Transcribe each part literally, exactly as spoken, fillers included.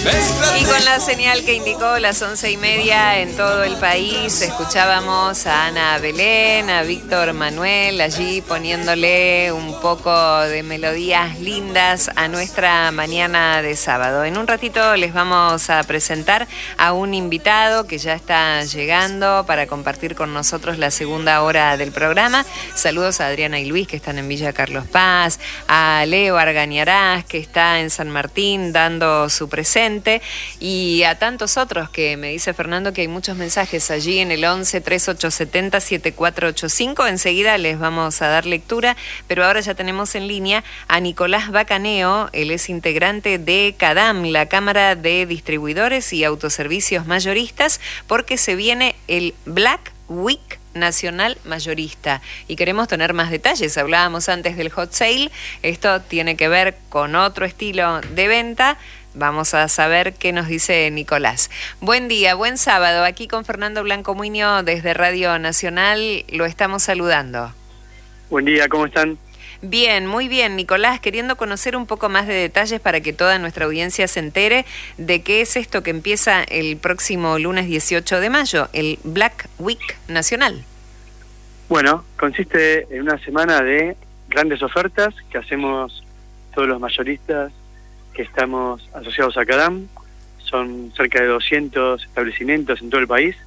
Y con la señal que indicó las once y media en todo el país, escuchábamos a Ana Belén, a Víctor Manuel, allí poniéndole un poco de melodías lindas a nuestra mañana de sábado. En un ratito les vamos a presentar a un invitado que ya está llegando para compartir con nosotros la segunda hora del programa. Saludos a Adriana y Luis, que están en Villa Carlos Paz, a Leo Argañarás, que está en San Martín dando su presente, y a tantos otros que me dice Fernando que hay muchos mensajes allí en el once, treinta y ocho setenta, setenta y cuatro ochenta y cinco. Enseguida les vamos a dar lectura, pero ahora ya tenemos en línea a Nicolás Bacaneo. Él es integrante de CADAM, la Cámara de Distribuidores y Autoservicios Mayoristas, porque se viene el Black Week Nacional Mayorista y queremos tener más detalles. Hablábamos antes del hot sale, esto tiene que ver con otro estilo de venta. Vamos a saber qué nos dice Nicolás. Buen día, buen sábado. Aquí con Fernando Blanco Muñoz desde Radio Nacional lo estamos saludando. Buen día, ¿cómo están? Bien, muy bien, Nicolás, queriendo conocer un poco más de detalles para que toda nuestra audiencia se entere de qué es esto que empieza el próximo lunes dieciocho de mayo, el Black Week Nacional. Bueno, consiste en una semana de grandes ofertas que hacemos todos los mayoristas que estamos asociados a CADAM. Son cerca de doscientos establecimientos en todo el país.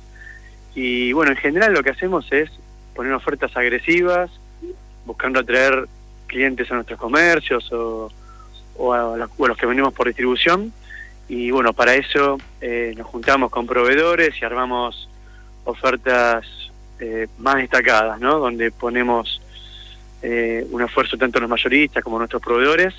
Y bueno, en general lo que hacemos es poner ofertas agresivas, buscando atraer clientes a nuestros comercios o, o, a, los, o a los que venimos por distribución. Y bueno, para eso eh, nos juntamos con proveedores y armamos ofertas eh, más destacadas, ¿no? Donde ponemos eh, un esfuerzo tanto los mayoristas como nuestros proveedores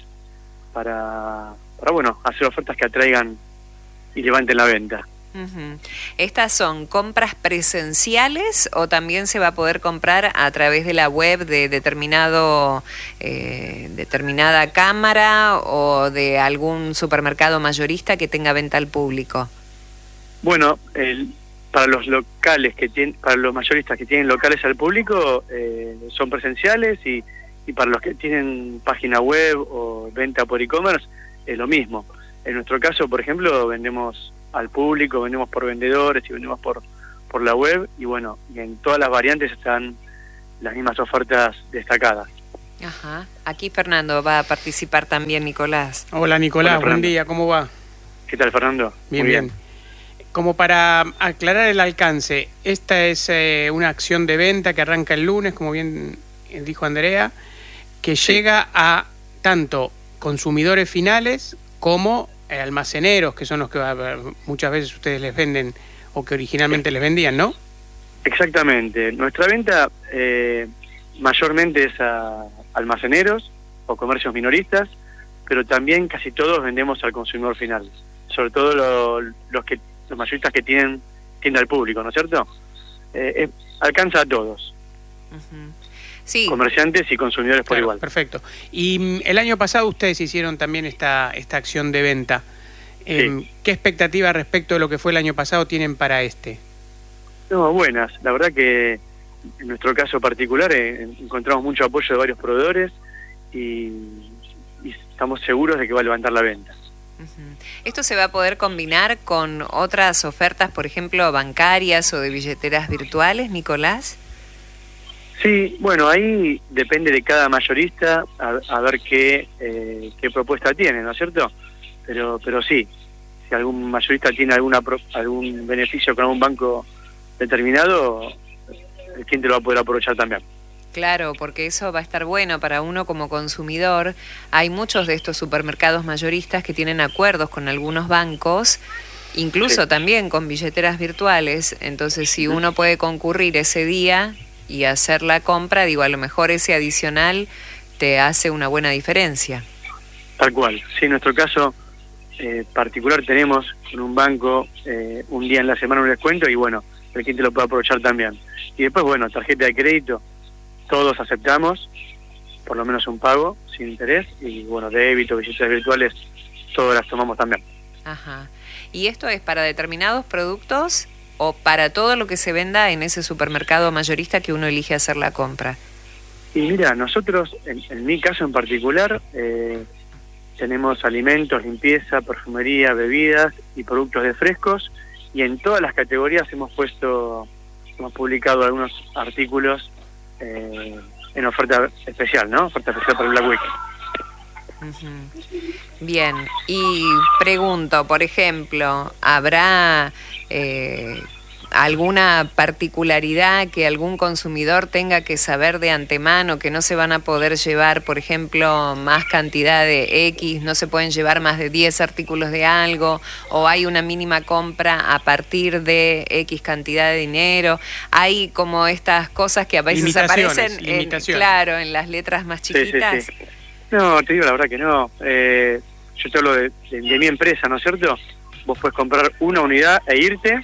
para, para bueno, hacer ofertas que atraigan y levanten la venta. Uh-huh. ¿Estas son compras presenciales o también se va a poder comprar a través de la web de determinado eh, determinada cámara o de algún supermercado mayorista que tenga venta al público? Bueno, el, para los locales que tienen, para los mayoristas que tienen locales al público eh, son presenciales, y, y para los que tienen página web o venta por e-commerce es lo mismo. En nuestro caso, por ejemplo, vendemos al público, vendemos por vendedores y vendemos por por la web, y bueno, y en todas las variantes están las mismas ofertas destacadas. Ajá. Aquí Fernando va a participar también, Nicolás. Hola Nicolás, Hola, buen día, ¿cómo va? ¿Qué tal, Fernando? Bien, Muy bien. bien. Como para aclarar el alcance, esta es eh, una acción de venta que arranca el lunes, como bien dijo Andrea, que sí. llega a tanto consumidores finales como almaceneros, que son los que muchas veces ustedes les venden o que originalmente les vendían, ¿no? Exactamente. Nuestra venta eh, mayormente es a almaceneros o comercios minoristas, pero también casi todos vendemos al consumidor final, sobre todo lo, los que los mayoristas que tienen tienda al público, ¿no es cierto? Eh, eh, alcanza a todos. Uh-huh. Sí. Comerciantes y consumidores por claro, igual. Perfecto. Y mm, el año pasado ustedes hicieron también esta esta acción de venta. Eh, sí. ¿Qué expectativas respecto de lo que fue el año pasado tienen para este? No, buenas. La verdad que en nuestro caso particular eh, encontramos mucho apoyo de varios proveedores y, y estamos seguros de que va a levantar la venta. Uh-huh. ¿Esto se va a poder combinar con otras ofertas, por ejemplo, bancarias o de billeteras virtuales, Nicolás? Sí, bueno, ahí depende de cada mayorista a, a ver qué eh, qué propuesta tiene, ¿no es cierto? Pero pero sí, si algún mayorista tiene alguna pro, algún beneficio con algún banco determinado, el cliente lo va a poder aprovechar también. Claro, porque eso va a estar bueno para uno como consumidor. Hay muchos de estos supermercados mayoristas que tienen acuerdos con algunos bancos, incluso sí. también con billeteras virtuales. Entonces, si uno puede concurrir ese día y hacer la compra, digo, a lo mejor ese adicional te hace una buena diferencia. Tal cual. Sí, en nuestro caso eh, particular tenemos con un banco eh, un día en la semana un descuento y bueno, el cliente lo puede aprovechar también. Y después, bueno, tarjeta de crédito, todos aceptamos, por lo menos un pago sin interés, y bueno, débito, billeteras virtuales, todas las tomamos también. Ajá. ¿Y esto es para determinados productos o para todo lo que se venda en ese supermercado mayorista que uno elige hacer la compra? Y mira, nosotros, en, en mi caso en particular, eh, tenemos alimentos, limpieza, perfumería, bebidas y productos de frescos, y en todas las categorías hemos puesto, hemos publicado algunos artículos eh, en oferta especial, ¿no? Oferta especial para el Black Week. Uh-huh. Bien, y pregunto, por ejemplo, ¿habrá eh, alguna particularidad que algún consumidor tenga que saber de antemano, que no se van a poder llevar, por ejemplo, más cantidad de X, no se pueden llevar más de diez artículos de algo, o hay una mínima compra a partir de X cantidad de dinero? Hay como estas cosas que a veces aparecen en, claro, en las letras más chiquitas. Sí, sí, sí. No, te digo la verdad que no. Eh, yo te hablo de, de, de mi empresa, ¿no es cierto? Vos podés comprar una unidad e irte.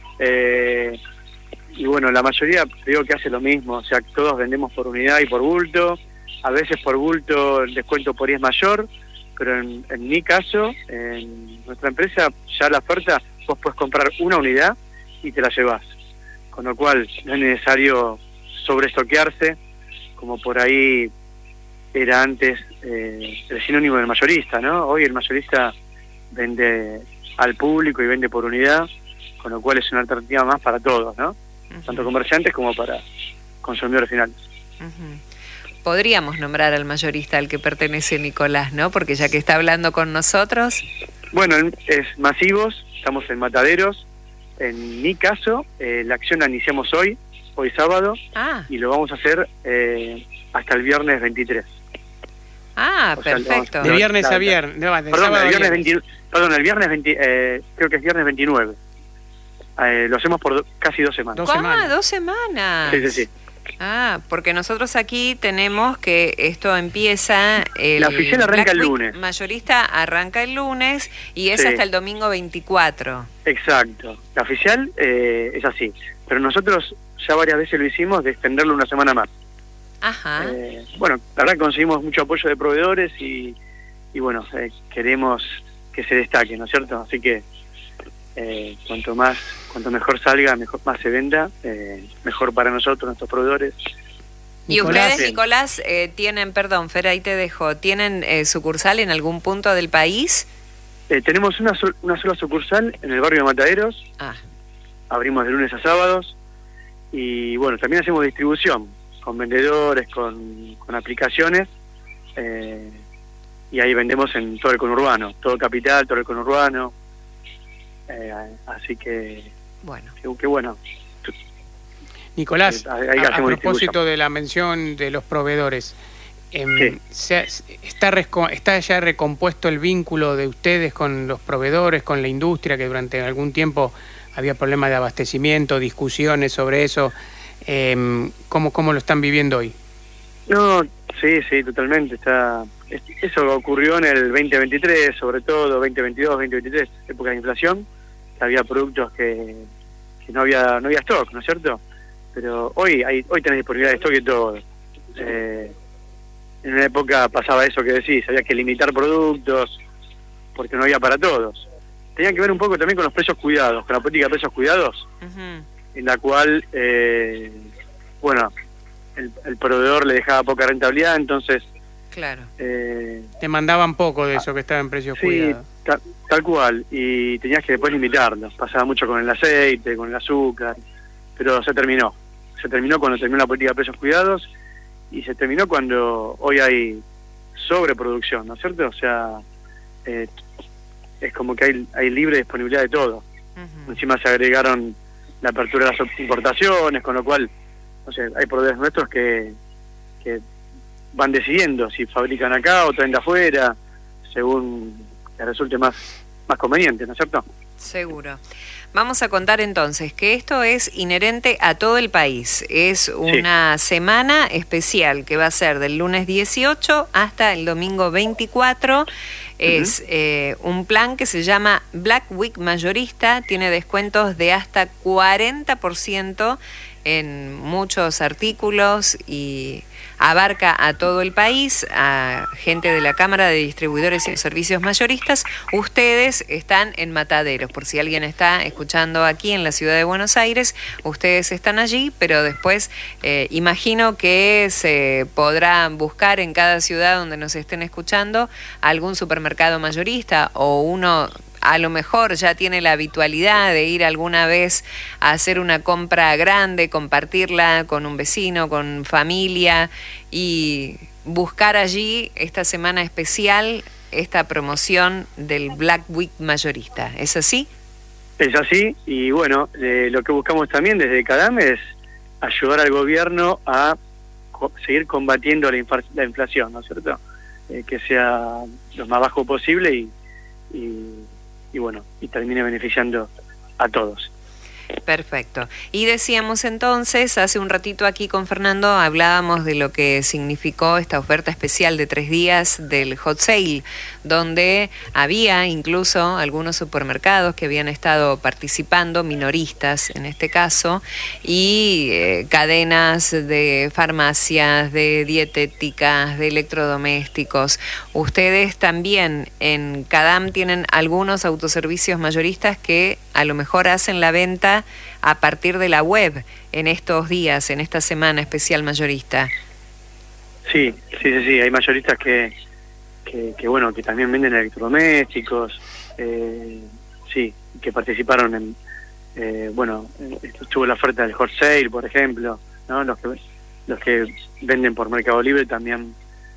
Eh, y bueno, la mayoría te digo que hace lo mismo. O sea, todos vendemos por unidad y por bulto. A veces por bulto el descuento por ahí es mayor. Pero en, en mi caso, en nuestra empresa, ya la oferta, vos podés comprar una unidad y te la llevas. Con lo cual no es necesario sobreestoquearse, como por ahí era antes eh, el sinónimo del mayorista, ¿no? Hoy el mayorista vende al público y vende por unidad, con lo cual es una alternativa más para todos, ¿no? Uh-huh. Tanto comerciantes como para consumidores finales. Uh-huh. Podríamos nombrar al mayorista al que pertenece Nicolás, ¿no? Porque ya que está hablando con nosotros... Bueno, es Masivos, estamos en Mataderos. En mi caso, eh, la acción la iniciamos hoy, hoy sábado, ah. y lo vamos a hacer eh, hasta el viernes veintitrés. Ah, o perfecto. Sea, de viernes a viernes. No, de perdón, el viernes veinte, perdón, el viernes veinte, eh, creo que es viernes veintinueve. Eh, lo hacemos por do, casi dos semanas. ¿Dos semanas? ¿Dos semanas? Sí, sí, sí. Ah, porque nosotros aquí tenemos que esto empieza... El la oficial arranca el lunes. Mayorista arranca el lunes y es sí. hasta el domingo veinticuatro. Exacto. La oficial eh, es así. Pero nosotros ya varias veces lo hicimos de extenderlo una semana más. Ajá. Eh, bueno, la verdad que conseguimos mucho apoyo de proveedores y, y bueno, eh, queremos que se destaque, ¿no es cierto? Así que eh, cuanto más, cuanto mejor salga, mejor más se venda, eh, mejor para nosotros, nuestros proveedores. Y Nicolás, ustedes, Nicolás, eh, tienen, perdón, Fer, ahí te dejo, ¿tienen eh, sucursal en algún punto del país? Eh, tenemos una, sol, una sola sucursal en el barrio de Mataderos. Ah. Abrimos de lunes a sábados y bueno, también hacemos distribución con vendedores, con, con aplicaciones, eh, y ahí vendemos en todo el conurbano, todo Capital, todo el conurbano, eh, así que bueno, qué, qué bueno. Nicolás, eh, ahí, ahí a, a propósito de la mención de los proveedores, eh, sí. se, está, ¿está ya recompuesto el vínculo de ustedes con los proveedores, con la industria, que durante algún tiempo había problemas de abastecimiento, discusiones sobre eso? Eh, ¿cómo, ¿Cómo lo están viviendo hoy? No, sí, sí, totalmente. Está eso ocurrió en el veinte veintitrés, sobre todo veinte veintidós, veinte veintitrés, época de inflación. Había productos que, que no había no había stock, ¿no es cierto? Pero hoy hay hoy tenés disponibilidad de stock y todo. Eh, en una época pasaba eso que decís, había que limitar productos porque no había para todos. Tenía que ver un poco también con los precios cuidados, con la política de precios cuidados. Uh-huh. En la cual, eh, bueno, el, el proveedor le dejaba poca rentabilidad, entonces... Claro. Eh, Te mandaban poco de eso que estaba en precios sí, cuidados. Ta, tal cual, y tenías que después limitarlos. Pasaba mucho con el aceite, con el azúcar, pero se terminó. Se terminó cuando terminó la política de precios cuidados y se terminó cuando hoy hay sobreproducción, ¿no es cierto? O sea, eh, es como que hay, hay libre disponibilidad de todo. Uh-huh. Encima se agregaron la apertura de las importaciones, con lo cual, no sé, hay proveedores nuestros que, que van decidiendo si fabrican acá o traen de afuera, según les resulte más, más conveniente, ¿no es cierto? Seguro. Vamos a contar entonces que esto es inherente a todo el país. Es una sí. semana especial que va a ser del lunes dieciocho hasta el domingo veinticuatro. Es uh-huh. eh, un plan que se llama Black Week Mayorista, tiene descuentos de hasta cuarenta por ciento en muchos artículos y abarca a todo el país, a gente de la Cámara de Distribuidores y Servicios Mayoristas. Ustedes están en Mataderos, por si alguien está escuchando aquí en la ciudad de Buenos Aires, ustedes están allí, pero después eh, imagino que se podrá buscar en cada ciudad donde nos estén escuchando algún supermercado mayorista, o uno a lo mejor ya tiene la habitualidad de ir alguna vez a hacer una compra grande, compartirla con un vecino, con familia, y buscar allí esta semana especial, esta promoción del Black Week mayorista. ¿Es así? Es así, y bueno, eh, lo que buscamos también desde CADAM es ayudar al gobierno a co- seguir combatiendo la, infla- la inflación, ¿no es cierto? Eh, que sea lo más bajo posible y, y y bueno, y termine beneficiando a todos. Perfecto. Y decíamos entonces, hace un ratito aquí con Fernando, hablábamos de lo que significó esta oferta especial de tres días del Hot Sale, donde había incluso algunos supermercados que habían estado participando, minoristas en este caso, y eh, cadenas de farmacias, de dietéticas, de electrodomésticos. Ustedes también en CADAM tienen algunos autoservicios mayoristas que a lo mejor hacen la venta a partir de la web en estos días, en esta semana especial mayorista. Sí, sí, sí, sí, hay mayoristas que, que, que bueno, que también venden electrodomésticos, eh, sí, que participaron en, eh, bueno, estuvo la oferta del Hot Sale, por ejemplo, ¿no? Los que, los que venden por Mercado Libre también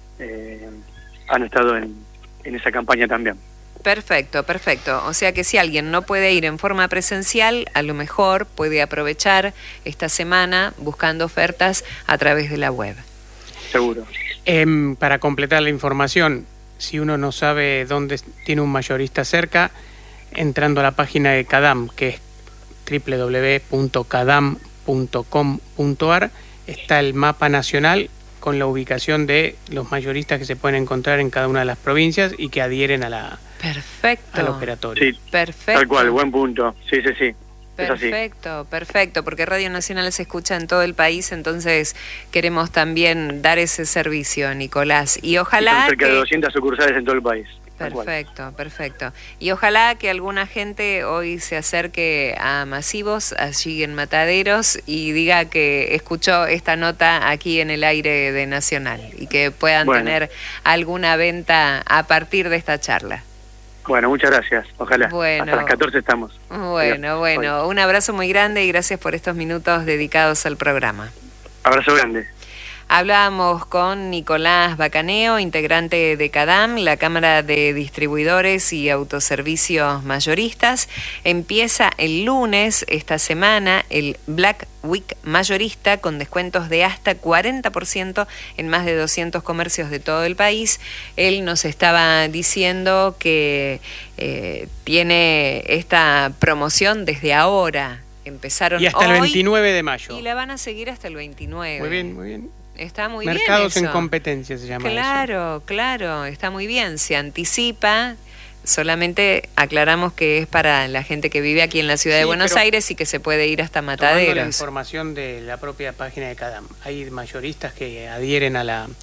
eh, han estado en, en esa campaña también. Perfecto, perfecto. O sea que si alguien no puede ir en forma presencial, a lo mejor puede aprovechar esta semana buscando ofertas a través de la web. Seguro. Eh, para completar la información, si uno no sabe dónde tiene un mayorista cerca, entrando a la página de CADAM, que es doble u doble u doble u punto cadam punto com punto ar, está el mapa nacional con la ubicación de los mayoristas que se pueden encontrar en cada una de las provincias y que adhieren a la Perfecto. al operatorio. Sí, perfecto. Tal cual, buen punto. Sí, sí, sí. Perfecto, perfecto, porque Radio Nacional se escucha en todo el país, entonces queremos también dar ese servicio, Nicolás. Y ojalá y son cerca que... de doscientas sucursales en todo el país. Perfecto, perfecto. Y ojalá que alguna gente hoy se acerque a Masivos, allí en Mataderos, y diga que escuchó esta nota aquí en el aire de Nacional y que puedan bueno. tener alguna venta a partir de esta charla. Bueno, muchas gracias. Ojalá. Bueno. Hasta las catorce estamos. Bueno, bueno. Un abrazo muy grande y gracias por estos minutos dedicados al programa. Abrazo grande. Hablábamos con Nicolás Bacaneo, integrante de CADAM, la Cámara de Distribuidores y Autoservicios Mayoristas. Empieza el lunes, esta semana, el Black Week mayorista con descuentos de hasta cuarenta por ciento en más de doscientos comercios de todo el país. Él nos estaba diciendo que eh, tiene esta promoción desde ahora. Empezaron y hasta hoy, el veintinueve de mayo. Y la van a seguir hasta el veintinueve. Muy bien, muy bien. Está muy Mercados bien en competencia se llama Claro, eso. claro, está muy bien. Se anticipa, solamente aclaramos que es para la gente que vive aquí en la ciudad sí, de Buenos Aires y que se puede ir hasta Mataderos. Tomando la información de la propia página de CADAM. Hay mayoristas que adhieren a la,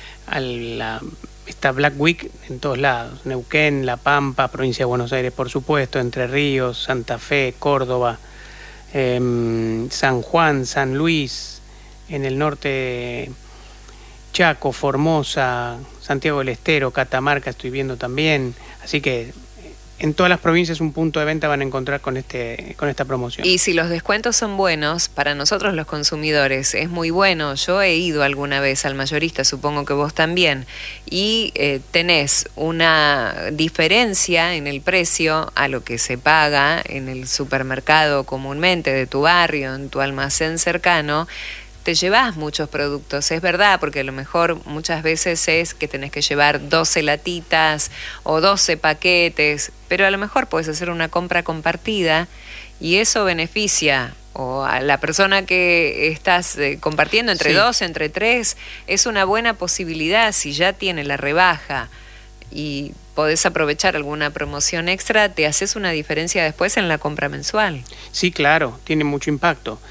a la esta Black Week en todos lados. Neuquén, La Pampa, provincia de Buenos Aires, por supuesto, Entre Ríos, Santa Fe, Córdoba, eh, San Juan, San Luis, en el norte Chaco, Formosa, Santiago del Estero, Catamarca estoy viendo también, así que en todas las provincias un punto de venta van a encontrar con este con esta promoción. Y si los descuentos son buenos, para nosotros los consumidores es muy bueno. Yo he ido alguna vez al mayorista, supongo que vos también, y eh, tenés una diferencia en el precio a lo que se paga en el supermercado comúnmente de tu barrio, en tu almacén cercano. Te llevas muchos productos, es verdad, porque a lo mejor muchas veces es que tenés que llevar doce latitas o doce paquetes, pero a lo mejor puedes hacer una compra compartida y eso beneficia o a la persona que estás eh, compartiendo entre sí. dos, entre tres, es una buena posibilidad si ya tiene la rebaja y podés aprovechar alguna promoción extra, te haces una diferencia después en la compra mensual. Sí, claro, tiene mucho impacto.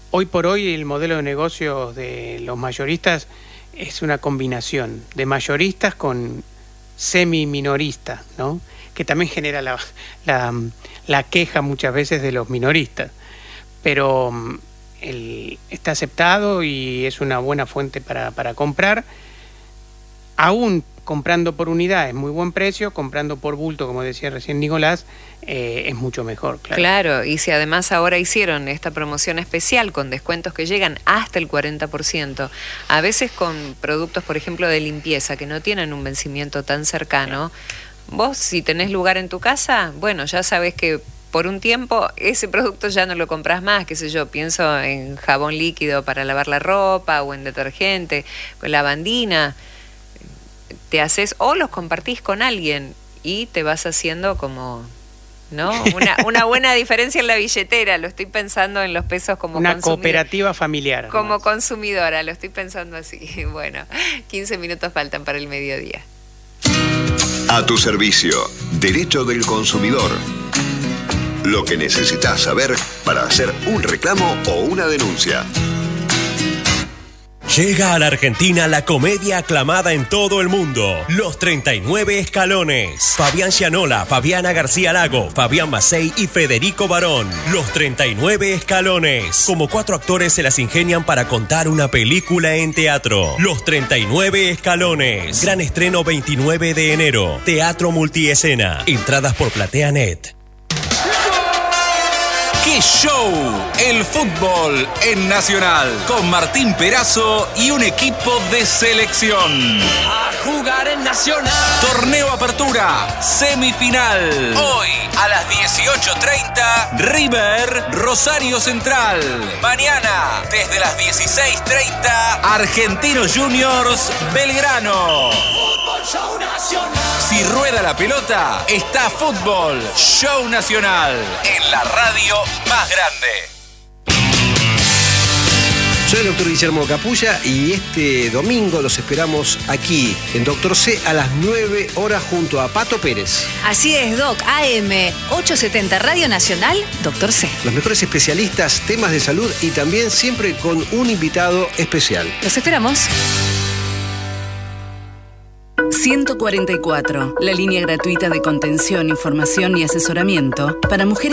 hoy por hoy el modelo de negocios de los mayoristas es una combinación de mayoristas con semi-minoristas, ¿no? Que también genera la, la, la queja muchas veces de los minoristas. Pero el, está aceptado y es una buena fuente para, para comprar. Aún comprando por unidad es muy buen precio, comprando por bulto, como decía recién Nicolás, eh, es mucho mejor. Claro. Claro, y si además ahora hicieron esta promoción especial con descuentos que llegan hasta el cuarenta por ciento, a veces con productos, por ejemplo, de limpieza que no tienen un vencimiento tan cercano, vos si tenés lugar en tu casa, bueno, ya sabés que por un tiempo ese producto ya no lo compras más, qué sé yo, pienso en jabón líquido para lavar la ropa o en detergente, con lavandina. Te haces, o los compartís con alguien y te vas haciendo como, ¿no? Una, una buena diferencia en la billetera. Lo estoy pensando en los pesos como una cooperativa familiar. Como más. consumidora, lo estoy pensando así. Bueno, quince minutos faltan para el mediodía. A tu servicio, Derecho del Consumidor. Lo que necesitas saber para hacer un reclamo o una denuncia. Llega a la Argentina la comedia aclamada en todo el mundo, Los treinta y nueve Escalones. Fabián Gianola, Fabiana García Lago, Fabián Macei y Federico Barón. Los treinta y nueve Escalones. Como cuatro actores se las ingenian para contar una película en teatro. Los treinta y nueve Escalones. Gran estreno veintinueve de enero. Teatro multiescena. Entradas por PlateaNet. ¡Qué show! El fútbol en Nacional, con Martín Perazo y un equipo de selección. A jugar en Nacional. Torneo Apertura, semifinal. Hoy a las dieciocho treinta, River, Rosario Central. Mañana, desde las dieciséis treinta, Argentinos Juniors, Belgrano. Fútbol Show Nacional. Si rueda la pelota, está Fútbol Show Nacional, en la radio más grande. Soy el doctor Guillermo Capulla y este domingo los esperamos aquí en Doctor C a las nueve horas junto a Pato Pérez. Así es, Doc. A M ochocientos setenta Radio Nacional, Doctor C. Los mejores especialistas, temas de salud y también siempre con un invitado especial. Los esperamos. ciento cuarenta y cuatro, la línea gratuita de contención, información y asesoramiento para mujeres